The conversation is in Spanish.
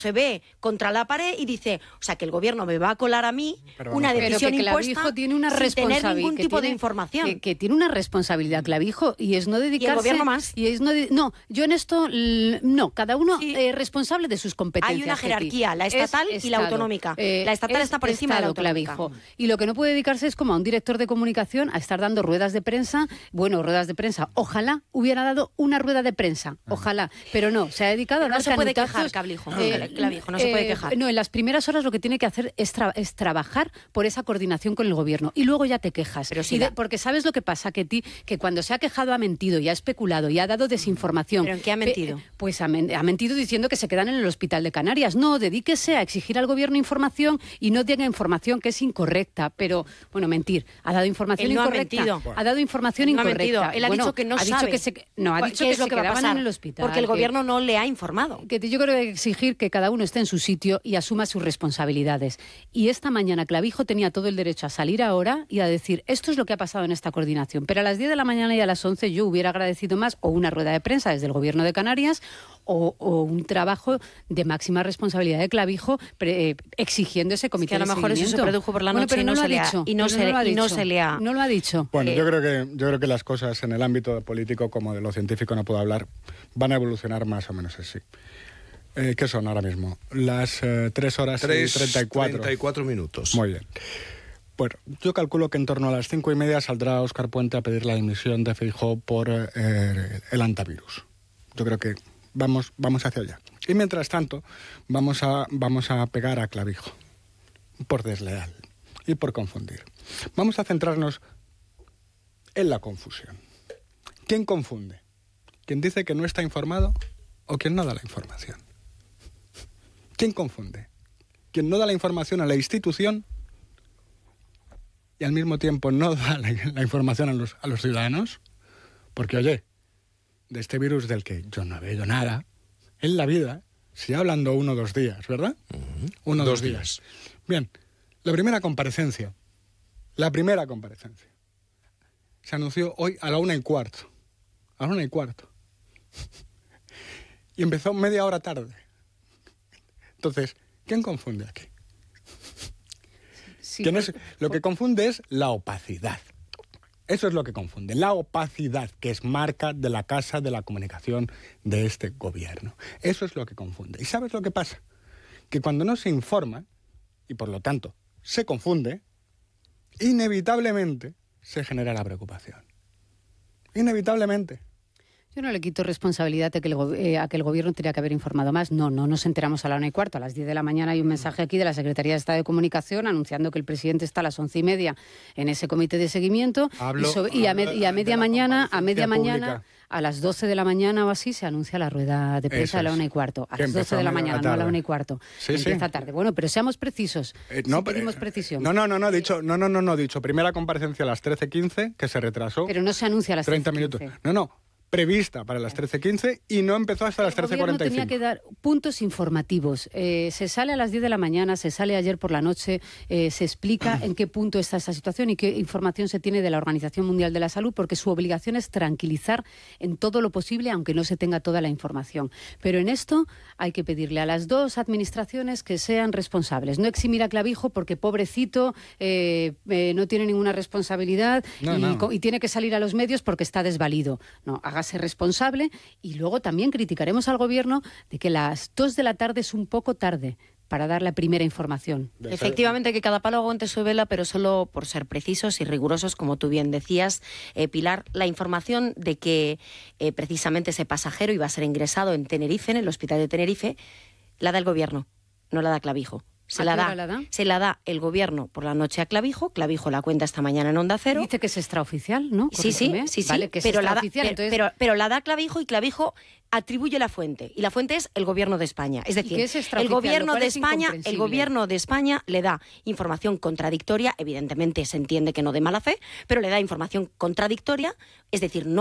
se ve contra la pared y dice, o sea, que el gobierno me va a colar a mí una decisión impuesta tiene una sin tener ningún tipo de información. Que tiene una responsabilidad, Clavijo, y es no dedicarse... ¿Y el gobierno más? Y es no, yo en esto, no, cada uno es responsable de sus competencias. Hay una jerarquía, la estatal y la autonómica. La estatal está por encima de la autonómica. Clavijo. Y lo que no puede dedicarse es como a un director de comunicación a estar dando ruedas de prensa. Bueno, ruedas de prensa. Ojalá hubiera dado una rueda de prensa. Ojalá. Pero no, se ha dedicado a dar canutazos. No se puede quejar, Clavijo, no se puede quejar. No, en las primeras horas lo que tiene que hacer es trabajar por esa coordinación con el gobierno. Y luego ya te quejas. Pero sí, porque ¿sabes lo que pasa? Que cuando se ha quejado ha mentido y ha especulado y ha dado desinformación. ¿Pero en qué ha mentido? Pues ha mentido diciendo que se quedan en el hospital de Canarias. No, dedíquese a exigir al gobierno información y no diga información que es incorrecta. Pero, bueno, mentir. Ha dado información incorrecta. Ha dado información incorrecta. Él ha dicho que no sabe. Ha dicho que se quedaban en el hospital. Porque el gobierno no le ha informado. Yo creo que hay que exigir que cada uno esté en su sitio y asuma sus responsabilidades. Y esta mañana Clavijo tenía todo el derecho a salir ahora y a decir, esto es lo que ha pasado en esta coordinación. Pero a las 10 de la mañana y a las 11 yo hubiera agradecido más o una rueda de prensa desde el gobierno de Canarias o un trabajo de máxima responsabilidad de Clavijo exigiendo ese comité de seguimiento. A lo mejor eso se produjo por la noche y no se le ha... No lo ha dicho. Bueno, yo creo que las cosas en el ámbito político como de lo científico no puedo hablar, van a evolucionar más o menos así. ¿Qué son ahora mismo? Las 3 horas y 34 minutos. Muy bien. Bueno, yo calculo que en torno a las 5:30 saldrá Óscar Puente a pedir la dimisión de Feijóo por el antivirus. Yo creo que vamos hacia allá. Y mientras tanto, vamos a pegar a Clavijo por desleal y por confundir. Vamos a centrarnos en la confusión. ¿Quién confunde? ¿Quién dice que no está informado o quien no da la información? ¿Quién confunde? ¿Quién no da la información a la institución y al mismo tiempo no da la información a los ciudadanos? Porque, oye, de este virus del que yo no he oído nada, en la vida se hablando 1 o 2 días, ¿verdad? 1 o 2 días. Bien, la primera comparecencia se anunció hoy a la 1:15. A la 1:15. Y empezó media hora tarde. Entonces, ¿quién confunde aquí? Sí, lo que confunde es la opacidad. Eso es lo que confunde, la opacidad, que es marca de la Casa de la Comunicación de este gobierno. Eso es lo que confunde. ¿Y sabes lo que pasa? Que cuando no se informa, y por lo tanto se confunde, inevitablemente se genera la preocupación. Inevitablemente. Yo no le quito responsabilidad a que el gobierno tenía que haber informado más. No nos enteramos a la 1:15. A las 10 de la mañana hay un mensaje aquí de la Secretaría de Estado de Comunicación anunciando que el presidente está a las 11:30 en ese comité de seguimiento. Y a media mañana, a las 12 de la mañana o así, se anuncia la rueda de prensa de la 1:15. A las 12 de la mañana, no a la 1:15. Empieza tarde. Bueno, pero seamos precisos. Pedimos precisión. No, dicho. Primera comparecencia a las 13:15, que se retrasó. Pero no se anuncia a las 30 minutos. No. Prevista para las 13:15 y no empezó hasta las 13:45. El gobierno tenía que dar puntos informativos. Se sale a las 10 de la mañana, se sale ayer por la noche, se explica en qué punto está esta situación y qué información se tiene de la Organización Mundial de la Salud, porque su obligación es tranquilizar en todo lo posible, aunque no se tenga toda la información. Pero en esto hay que pedirle a las 2 administraciones que sean responsables. No eximir a Clavijo porque, pobrecito, no tiene ninguna responsabilidad y tiene que salir a los medios porque está desvalido. No, hágase responsable. Y luego también criticaremos al gobierno de que las 2 de la tarde es un poco tarde para dar la primera información. Efectivamente, que cada palo aguante su vela, pero solo por ser precisos y rigurosos, como tú bien decías, Pilar, la información de que precisamente ese pasajero iba a ser ingresado en Tenerife, en el hospital de Tenerife, la da el gobierno, no la da Clavijo. Se la da el gobierno por la noche a Clavijo. Clavijo la cuenta esta mañana en Onda Cero. Dice que es extraoficial, ¿no? Sí. Vale, que es extraoficial, entonces... pero la da Clavijo y Clavijo atribuye la fuente. Y la fuente es el gobierno de España. Es decir, el gobierno de España le da información contradictoria. Evidentemente se entiende que no de mala fe, pero le da información contradictoria. Es decir, no